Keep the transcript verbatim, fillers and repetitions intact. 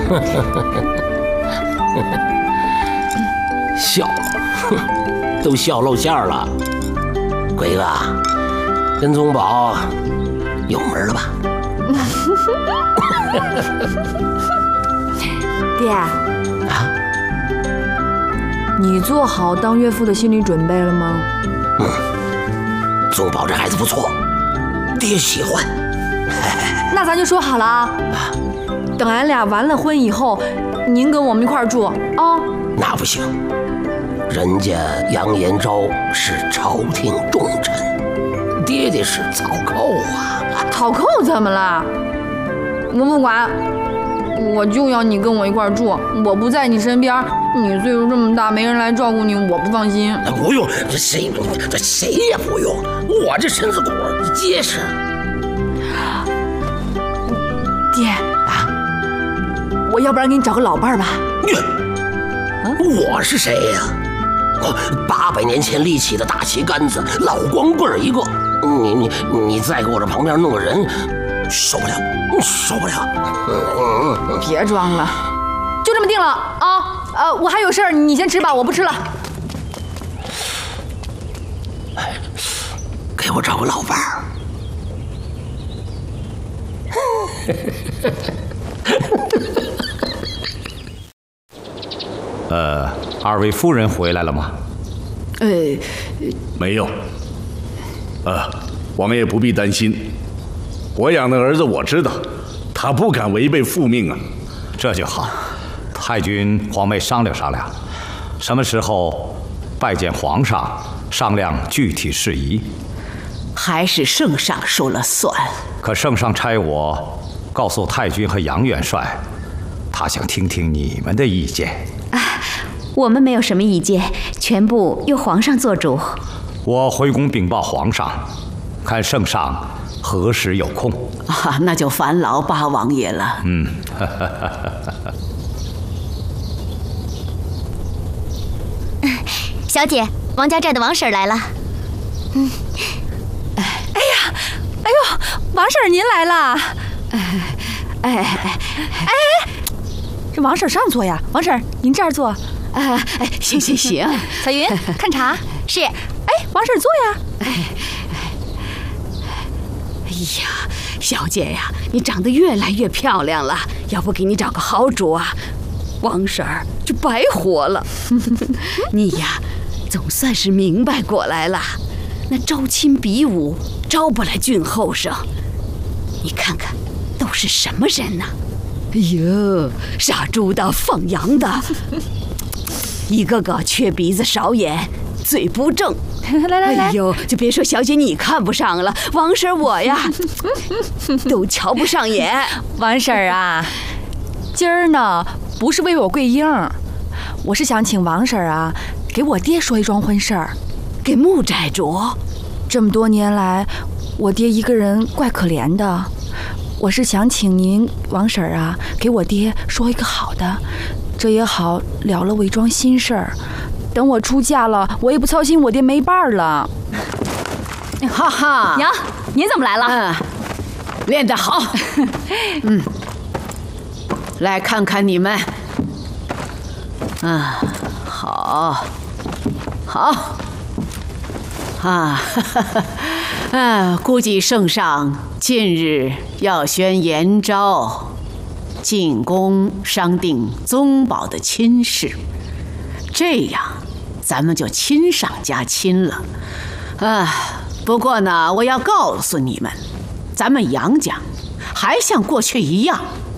笑，都笑露馅了。鬼哥，跟宗宝有门了吧？ 爹啊，你做好当岳父的心理准备了吗？ 嗯，宗宝这孩子不错，爹喜欢。 那咱就说好了啊，等俺俩完了婚以后，您跟我们一块儿住啊。 那不行，人家杨延昭是朝廷重臣，爹爹是草寇啊。 草寇怎么了？我不管，我就要你跟我一块儿住。我不在你身边，你岁数这么大，没人来照顾你，我不放心。 不用，这谁这谁也不用，我这身子骨结实。 爹啊，我要不然给你找个老伴儿吧。 我是谁呀？我八百年前立起的大旗杆子，老光棍一个。你你你再给我这旁边弄个人，受不了，受不了。 别装了，就这么定了啊！呃，我还有事儿，你先吃吧，我不吃了。 给我找个老伴儿。 呃，二位夫人回来了吗？ 呃， 没有。呃，我们也不必担心。我养的儿子我知道，他不敢违背父命啊。 这就好。太君、皇妹商量商量，什么时候拜见皇上，商量具体事宜。 还是圣上说了算。 可圣上差我告诉太君和杨元帅，他想听听你们的意见。 啊，我们没有什么意见，全部由皇上做主。 我回宫禀报皇上，看圣上何时有空。 啊，那就烦劳八王爷了。 嗯， 小姐，王家寨的王婶来了。 嗯，哎呀，哎呦，王婶您来了。哎哎哎哎，这王婶上座呀，王婶您这儿坐。 哎哎，行行行。 彩云，看茶。 是。 哎，王婶坐呀。 哎哎呀，小姐呀，你长得越来越漂亮了，要不给你找个好主啊，王婶儿就白活了。你呀，总算是明白过来了。那招亲比武招不来俊后生，你看看都是什么人呢？哎呦，杀猪的、放羊的，一个个缺鼻子少眼，嘴不正。 来来来， 哎呦，就别说小姐你看不上了，王婶我呀都瞧不上眼。 王婶啊，今儿呢不是为我跪缨，我是想请王婶啊给我爹说一桩婚事儿。 给穆寨主， 这么多年来，我爹一个人怪可怜的，我是想请您王婶啊给我爹说一个好的，这也好了了我一桩心事儿。等我出嫁了，我也不操心我爹没伴儿了。 哈哈， 娘，您怎么来了？ 嗯，练得好。嗯，来看看你们。啊，好，好。啊，哈哈啊！估计圣上近日要宣延昭进宫商定宗保的亲事，这样咱们就亲上加亲了。啊，不过呢，我要告诉你们，咱们杨家还像过去一样